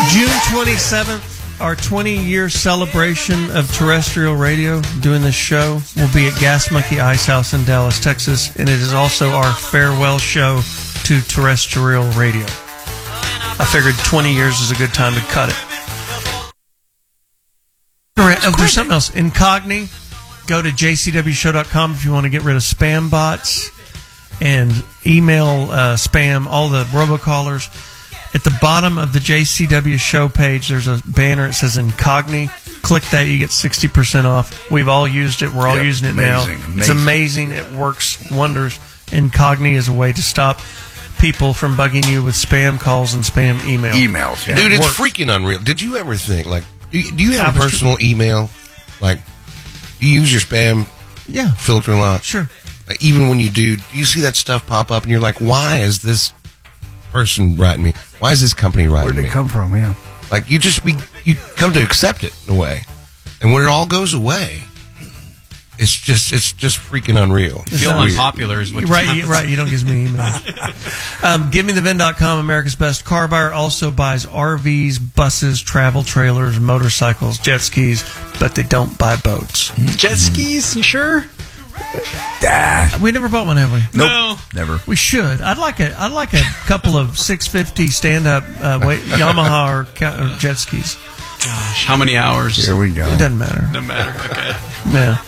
June 27th, our 20-year celebration of terrestrial radio, doing this show, will be at Gas Monkey Ice House in Dallas, Texas, and it is also our farewell show to terrestrial radio. I figured 20 years is a good time to cut it. Oh, there's something else. Incogni. Go to jcwshow.com if you want to get rid of spam bots and email spam, all the robocallers. At the bottom of the JCW show page, there's a banner. It says Incogni. Click that. You get 60% off. We've all used it. We're all using it now. It's amazing. It works wonders. Incogni is a way to stop people from bugging you with spam calls and spam emails. Yeah. Dude, it's freaking unreal. Did you ever think, like, do you have a personal email? Like, do you use your spam filter a lot? Sure. Like, even when you do you see that stuff pop up and you're like, why is this person writing me? Why is this company writing me? Where'd it come from? Yeah. Like, you come to accept it in a way. And when it all goes away, it's just freaking unreal. You feel unpopular is what right. You don't give me emails. GiveMeTheVin.com, America's best car buyer, also buys RVs, buses, travel trailers, motorcycles, jet skis, but they don't buy boats. Jet skis? You sure? We never bought one, have we? Nope. No. Never. We should. I'd like a couple of 650 stand-up Yamaha or jet skis. Gosh, how many hours? Here we go. It doesn't matter. Doesn't matter. Okay. Yeah.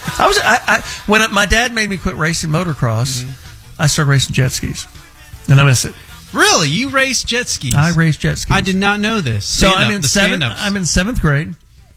When my dad made me quit racing motocross, I started racing jet skis, and I miss it. Really? You race jet skis? I race jet skis. I did not know this. So I'm in seventh grade.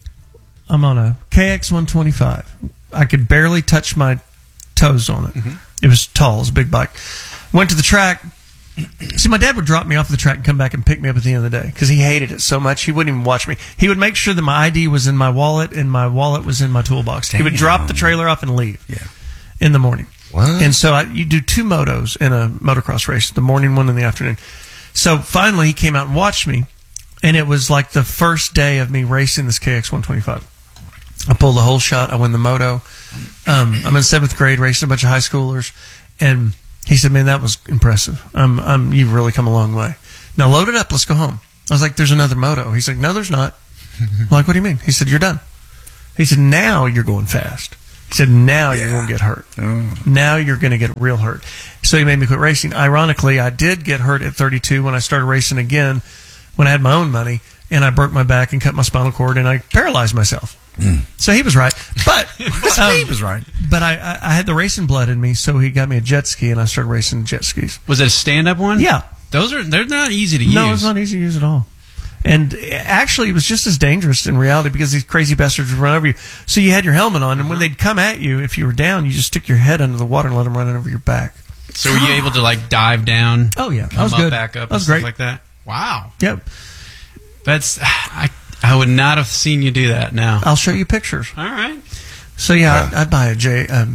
I'm on a KX 125. I could barely touch my toes on it. It was tall. It was a big bike. Went to the track. See, my dad would drop me off the track and come back and pick me up at the end of the day because he hated it so much. He wouldn't even watch me. He would make sure that my ID was in my wallet and my wallet was in my toolbox. Damn. He would drop the trailer off and leave in the morning. What? And so you do two motos in a motocross race, the morning one and the afternoon. So finally he came out and watched me, and it was like the first day of me racing this KX 125. I pulled the whole shot. I win the moto. I'm in 7th grade racing a bunch of high schoolers, and he said, "Man, that was impressive. You've really come a long way. Now load it up. Let's go home." I was like, "There's another moto." He's like, "No, there's not." I'm like, "What do you mean?" He said, "You're done." He said, "Now you're going fast." He said, "Now you're going to get hurt. Now you're going to get real hurt." So he made me quit racing. Ironically, I did get hurt at 32 when I started racing again when I had my own money, and I broke my back and cut my spinal cord, and I paralyzed myself. So he was right, but he was right. But I had the racing blood in me, so he got me a jet ski, and I started racing jet skis. Was it a stand-up one? Yeah, they're not easy to use. No, it's not easy to use at all. And actually, it was just as dangerous in reality because these crazy bastards would run over you. So you had your helmet on, and when they'd come at you, if you were down, you just stick your head under the water and let them run over your back. So were you able to like dive down? Oh yeah, I was good. Back up. That was and great. Stuff like that. Wow. Yep. That's I would not have seen you do that now. I'll show you pictures. All right. So yeah, I'd buy a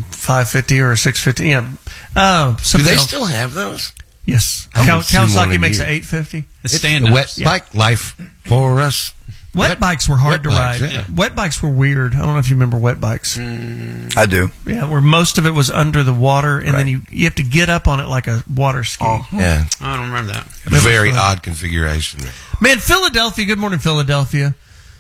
550 or a 650. Yeah. Do they still have those? Yes. Kawasaki makes an 850. The stand-ups. Wet bike life for us. Wet bikes were hard to ride. Yeah. Wet bikes were weird. I don't know if you remember wet bikes. I do. Yeah, where most of it was under the water, and then you have to get up on it like a water ski. Yeah. I don't remember that. Very odd configuration. Man, Philadelphia. Good morning, Philadelphia.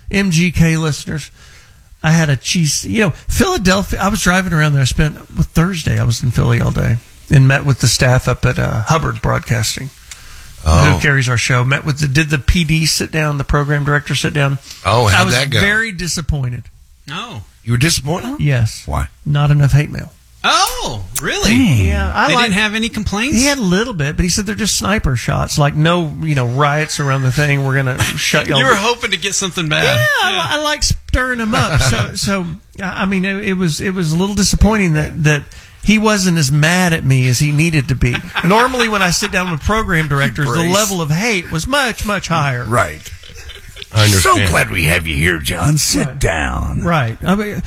MGK listeners. I had a cheese. Philadelphia. I was driving around there. Thursday. I was in Philly all day and met with the staff up at Hubbard Broadcasting. Who carries our show? Did the PD sit down? The program director sit down? Oh, how'd that go? I was very disappointed. No. You were disappointed? Yes. Why? Not enough hate mail. Oh, really? Yeah. They didn't have any complaints? He had a little bit, but he said they're just sniper shots. Like no, riots around the thing. We're going to shut y'all. You were hoping to get something bad. Yeah. I like stirring them up. So I mean, it was a little disappointing that he wasn't as mad at me as he needed to be. Normally, when I sit down with program directors, the level of hate was much, much higher. Right. I understand. So glad we have you here, John. Sit down. Right. I mean,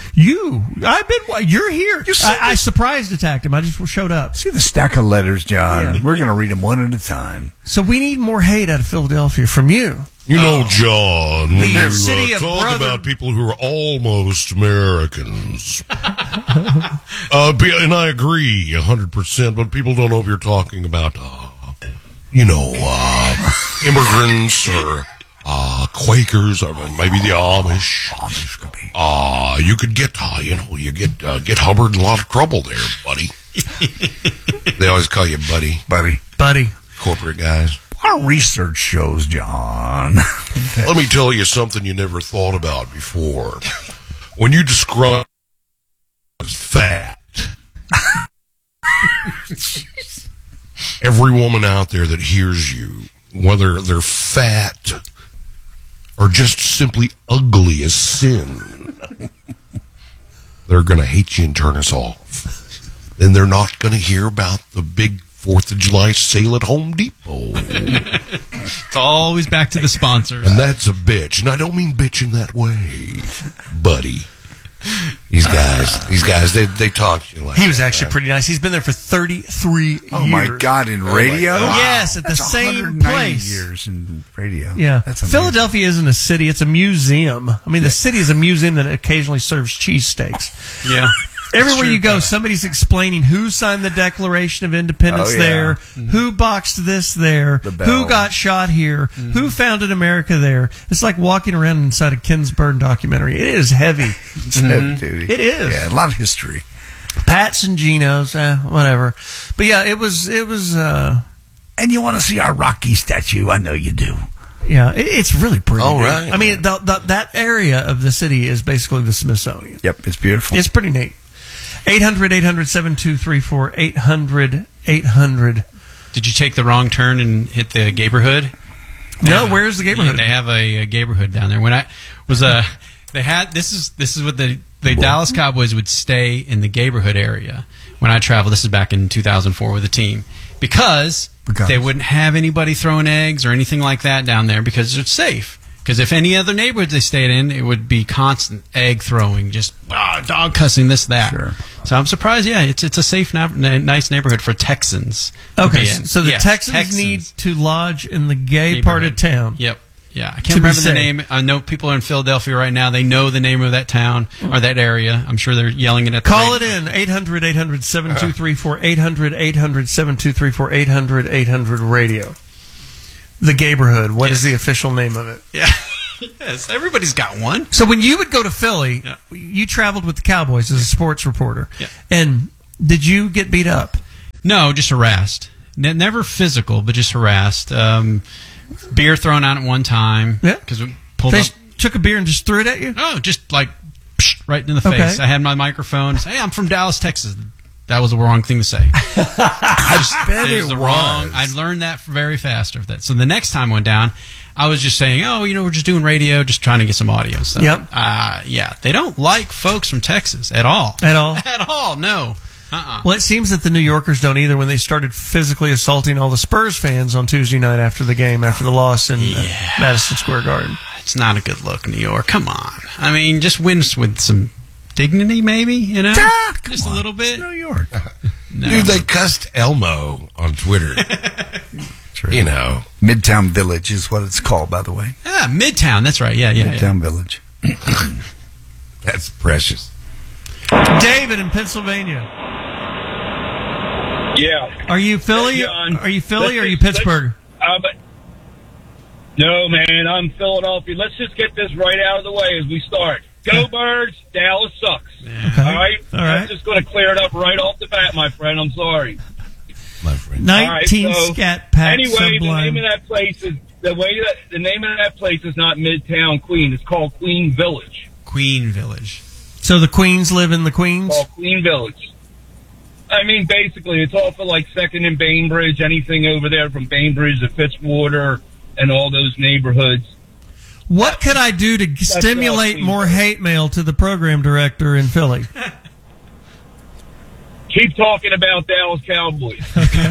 you're here. I surprise attacked him. I just showed up. See the stack of letters, John. Yeah. We're going to read them one at a time. So we need more hate out of Philadelphia from you. You know, John, when you city of talk brother- about people who are almost Americans, and I agree 100%, but people don't know if you're talking about, immigrants or Quakers or maybe the Amish. Amish could be. You could get, get Hubbard in a lot of trouble there, buddy. They always call you buddy. Buddy. Corporate guys. Our research shows, John. Let me tell you something you never thought about before. When you describe fat, every woman out there that hears you, whether they're fat or just simply ugly as sin, they're going to hate you and turn us off. Then they're not going to hear about the big 4th of July sale at Home Depot. It's always back to the sponsors. And that's a bitch. And I don't mean bitch in that way, buddy. These guys, they talk to you like He was that, actually man. pretty nice. He's been there for 33 years. Oh my God! In radio, Yes, at the That's same 190 place. years in radio. Yeah. That's amazing. Philadelphia isn't a city, it's a museum. I mean, the city is a museum that occasionally serves cheesesteaks. Yeah. Everywhere you go, somebody's explaining who signed the Declaration of Independence Oh, yeah. there, who boxed this there, The bell. who got shot here, who founded America there. It's like walking around inside a Kinsburn documentary. It is heavy. It's heavy duty. It is. Yeah, a lot of history. Pats and Geno's, whatever. But yeah, it was. And you want to see our Rocky statue? I know you do. Yeah, it's really pretty. Oh, neat. right. I mean, that area of the city is basically the Smithsonian. Yep, it's beautiful. It's pretty neat. 800-800-7234, 800-800. Did you take the wrong turn and hit the Gayborhood? No, where's the Yeah, neighborhood? they have a Gayborhood down there. When I was they had this is what the Dallas Cowboys would stay in the Gayborhood area when I traveled. This is back in 2004 with the team because they wouldn't have anybody throwing eggs or anything like that down there because it's safe. Because if any other neighborhoods they stayed in, it would be constant egg throwing, just dog cussing, this, that. Sure. So I'm surprised. Yeah, it's a safe, nice neighborhood for Texans. to Okay, be in. so the Yes, Texans need to lodge in the gay part of town. Yep. Yeah, I To can't be remember the safe. name. I know people are in Philadelphia right now. They know the name of that town or that area. I'm sure they're yelling it at the Call radio. it in, 800-800-7234, 800-800-7234, 800-800-radio. The Gayborhood. What is the official name of it? Yeah. Yes, everybody's got one. So when you would go to Philly, you traveled with the Cowboys as a sports reporter. Yeah. And did you get beat up? No, just harassed. Never physical, but just harassed. Beer thrown out at one time. Yeah. Because we pulled They up. took a beer and just threw it at you? Oh, just like psh, right in the Okay. face. I had my microphone. Say, hey, I'm from Dallas, Texas. That was the wrong thing to say. I bet It was the wrong. I learned that very fast after that. So the next time I went down, I was just saying, we're just doing radio, just trying to get some audio. So, Yep. yeah, they don't like folks from Texas at all. At all? At all, no. Well, it seems that the New Yorkers don't either when they started physically assaulting all the Spurs fans on Tuesday night after the game, after the loss in Madison Square Garden. It's not a good look, New York. Come on. I mean, just win with some dignity, maybe, you know? Just a little bit. New York. No. Dude, they cussed Elmo on Twitter. True. You know. Midtown Village is what it's called, by the way. Yeah, Midtown. That's right. Yeah. Midtown Village. That's precious. David in Pennsylvania. Yeah. Are you Philly? Hey, John. Are you Philly or are you Pittsburgh? No, man, I'm Philadelphia. Let's just get this right out of the way as we start. Go Birds, Dallas sucks. Okay. All right? All right. I'm just going to clear it up right off the bat, my friend. I'm sorry. My friend. 19 All right, so, Scat Pack Anyway, the Sublime. name of that place is the name of that place is not Midtown Queen. It's called Queen Village. Queen Village. So the Queens live in the Queens? It's called Queen Village. I mean, basically, it's off of like 2nd and Bainbridge, anything over there from Bainbridge to Fitzwater and all those neighborhoods. What could I do to stimulate Queens. more hate mail to the program director in Philly? Keep talking about Dallas Cowboys.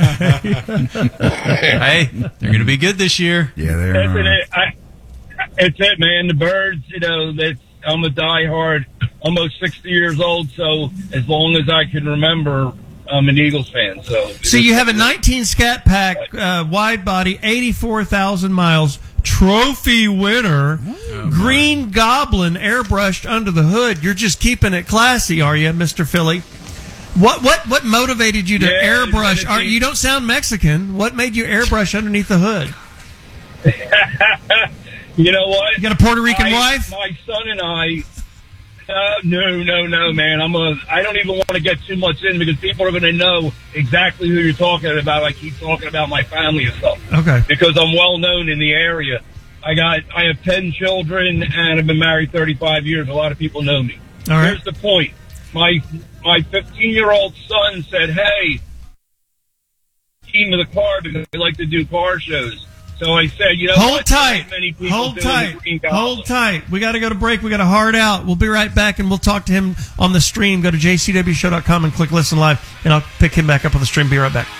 Hey, they're going to be good this year. Yeah, there That's are. it. It's it, man. The Birds, I'm a diehard, almost 60 years old, so as long as I can remember, I'm an Eagles fan. So you have a 19 Scat Pack wide body, 84,000 miles, trophy winner, Green Goblin airbrushed under the hood. You're just keeping it classy, are you, Mr. Philly? What motivated you to airbrush? You don't sound Mexican. What made you airbrush underneath the hood? You know what? You got a Puerto Rican wife? My son and I. No, man. I don't even want to get too much in because people are going to know exactly who you're talking about. I keep talking about my family and stuff. Okay. Because I'm well known in the area. I have 10 children and I've been married 35 years. A lot of people know me. All right. Here's the point. My 15-year-old son said, "Hey, team of the car because I like to do car shows." So I said, you know, hold tight. We got to go to break. We got to hard out. We'll be right back, and we'll talk to him on the stream. Go to jcwshow.com and click listen live, and I'll pick him back up on the stream. Be right back.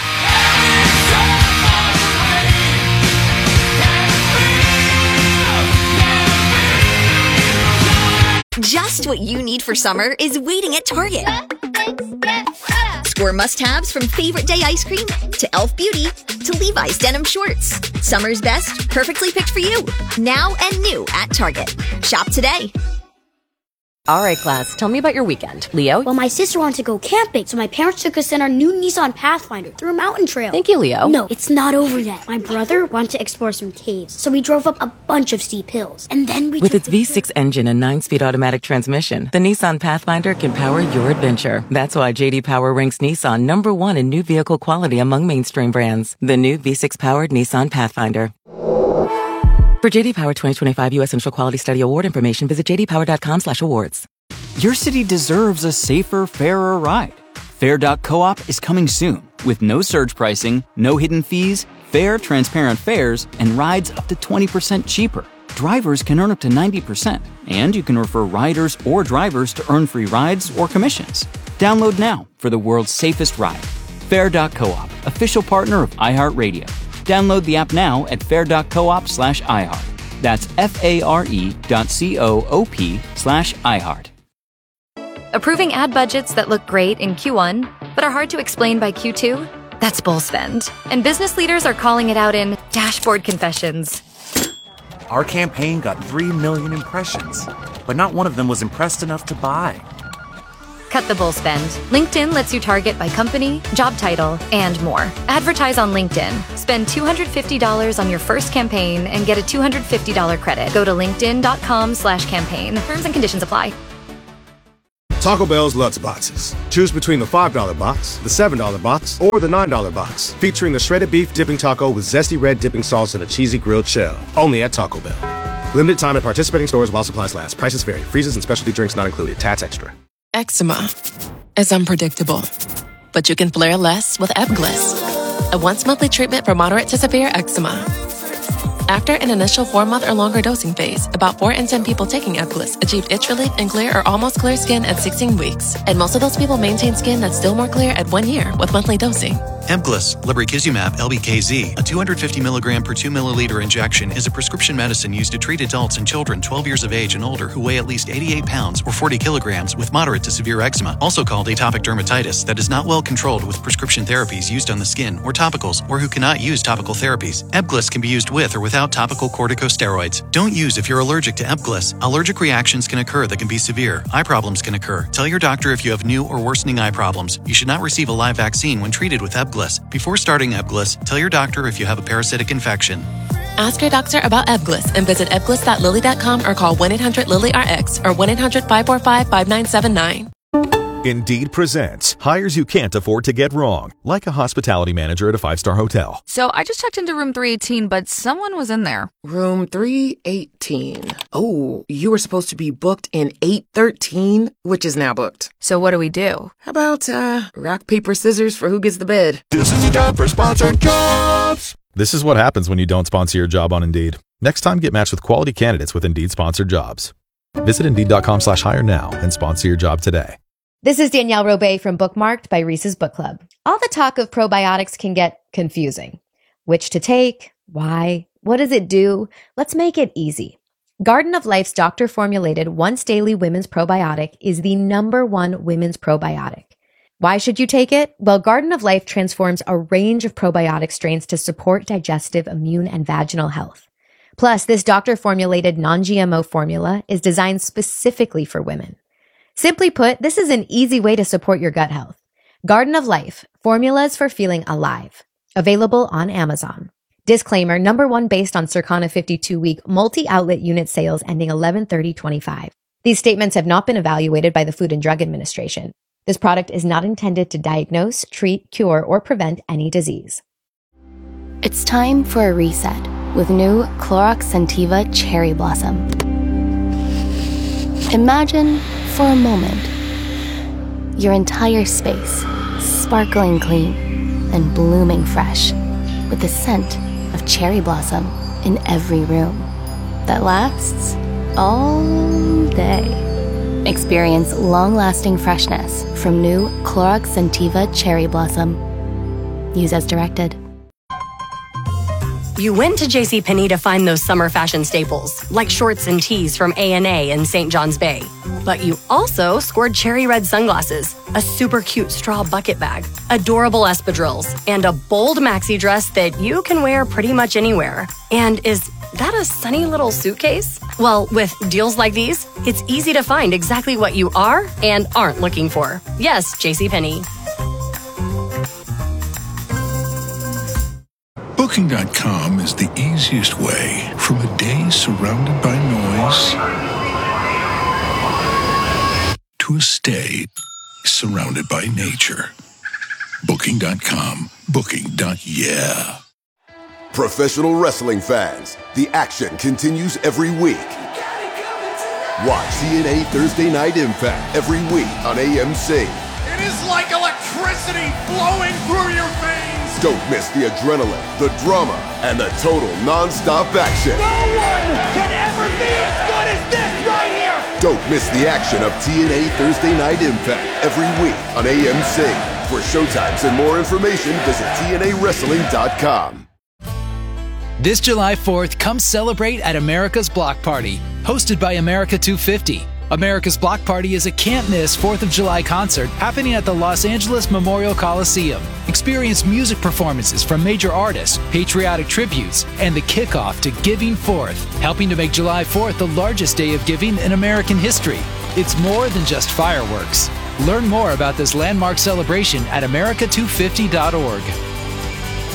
Just what you need for summer is waiting at Target. Score must-haves from Favorite Day ice cream to Elf Beauty to Levi's denim shorts. Summer's best, perfectly picked for you. Now and new at Target. Shop today. All right, class, tell me about your weekend. Leo? Well, my sister wanted to go camping, so my parents took us in our new Nissan Pathfinder through a mountain trail. Thank you, Leo. No, it's not over yet. My brother wanted to explore some caves, so we drove up a bunch of steep hills. And then With its V6 engine and 9-speed automatic transmission, the Nissan Pathfinder can power your adventure. That's why J.D. Power ranks Nissan #1 in new vehicle quality among mainstream brands. The new V6-powered Nissan Pathfinder. For J.D. Power 2025 U.S. Central Quality Study Award information, visit jdpower.com/awards. Your city deserves a safer, fairer ride. Fair.coop is coming soon with no surge pricing, no hidden fees, fair, transparent fares, and rides up to 20% cheaper. Drivers can earn up to 90%, and you can refer riders or drivers to earn free rides or commissions. Download now for the world's safest ride. Fair.coop, official partner of iHeartRadio. Download the app now at fair.coop/iHeart. That's FARE.coop/iHeart. Approving ad budgets that look great in Q1, but are hard to explain by Q2? That's bull spend. And business leaders are calling it out in dashboard confessions. Our campaign got 3 million impressions, but not one of them was impressed enough to buy. Cut the bull spend. LinkedIn lets you target by company, job title, and more. Advertise on LinkedIn. Spend $250 on your first campaign and get a $250 credit. Go to linkedin.com/campaign. Terms and conditions apply. Taco Bell's Lutz Boxes. Choose between the $5 box, the $7 box, or the $9 box. Featuring the shredded beef dipping taco with zesty red dipping sauce and a cheesy grilled shell. Only at Taco Bell. Limited time at participating stores while supplies last. Prices vary. Freezes and specialty drinks not included. Tats extra. Eczema is unpredictable, but you can flare less with Ebglyss, a once-monthly treatment for moderate to severe eczema. After an initial 4-month or longer dosing phase, about 4 in 10 people taking Ebglyss achieved itch relief and clear or almost clear skin at 16 weeks. And most of those people maintain skin that's still more clear at 1 year with monthly dosing. Ebglyss, lebrikizumab LBKZ, a 250 milligram per 2 milliliter injection, is a prescription medicine used to treat adults and children 12 years of age and older who weigh at least 88 pounds or 40 kilograms with moderate to severe eczema, also called atopic dermatitis, that is not well controlled with prescription therapies used on the skin or topicals, or who cannot use topical therapies. Ebglyss can be used with or without topical corticosteroids. Don't use if you're allergic to Ebglyss. Allergic reactions can occur that can be severe. Eye problems can occur. Tell your doctor if you have new or worsening eye problems. You should not receive a live vaccine when treated with Ebglyss. Before starting Ebglyss, tell your doctor if you have a parasitic infection. Ask your doctor about Ebglyss and visit ebglyss.lilly.com or call 1-800-LILY-RX or 1-800-545-5979. Indeed presents hires you can't afford to get wrong, like a hospitality manager at a 5-star hotel. So I just checked into room 318, but someone was in there. Room 318. Oh, you were supposed to be booked in 813, which is now booked. So what do we do? How about rock, paper, scissors for who gets the bed? This is the time for sponsored jobs. This is what happens when you don't sponsor your job on Indeed. Next time, get matched with quality candidates with Indeed sponsored jobs. Visit Indeed.com/hire now and sponsor your job today. This is Danielle Robay from Bookmarked by Reese's Book Club. All the talk of probiotics can get confusing. Which to take? Why? What does it do? Let's make it easy. Garden of Life's doctor-formulated once-daily women's probiotic is the #1 women's probiotic. Why should you take it? Well, Garden of Life transforms a range of probiotic strains to support digestive, immune, and vaginal health. Plus, this doctor-formulated non-GMO formula is designed specifically for women. Simply put, this is an easy way to support your gut health. Garden of Life, formulas for feeling alive. Available on Amazon. Disclaimer, number one based on Circana 52-week multi-outlet unit sales ending 11/30/25. These statements have not been evaluated by the Food and Drug Administration. This product is not intended to diagnose, treat, cure, or prevent any disease. It's time for a reset with new Clorox Scentiva Cherry Blossom. Imagine, for a moment, your entire space sparkling clean and blooming fresh with the scent of cherry blossom in every room that lasts all day. Experience long-lasting freshness from new Clorox Scentiva Cherry Blossom. Use as directed. You went to JCPenney to find those summer fashion staples, like shorts and tees from A&A and St. John's Bay. But you also scored cherry red sunglasses, a super cute straw bucket bag, adorable espadrilles, and a bold maxi dress that you can wear pretty much anywhere. And is that a sunny little suitcase? Well, with deals like these, it's easy to find exactly what you are and aren't looking for. Yes, JCPenney. Booking.com is the easiest way from a day surrounded by noise to a stay surrounded by nature. Booking.com. Booking.yeah. Professional wrestling fans, the action continues every week. Watch TNA Thursday Night Impact every week on AMC. It is like electricity flowing through your veins. Don't miss the adrenaline, the drama, and the total non-stop action. No one can ever be as good as this right here. Don't miss the action of TNA Thursday Night Impact every week on AMC. For showtimes and more information, visit TNAWrestling.com. This July 4th, come celebrate at America's Block Party, hosted by America 250. America's Block Party is a can't-miss 4th of July concert happening at the Los Angeles Memorial Coliseum. Experience music performances from major artists, patriotic tributes, and the kickoff to Giving Forth, helping to make July 4th the largest day of giving in American history. It's more than just fireworks. Learn more about this landmark celebration at America250.org.